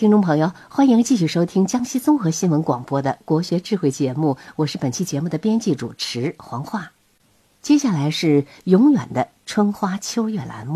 听众朋友，欢迎继续收听江西综合新闻广播的国学智慧节目，我是本期节目的编辑主持黄化。接下来是永远的春花秋月栏目。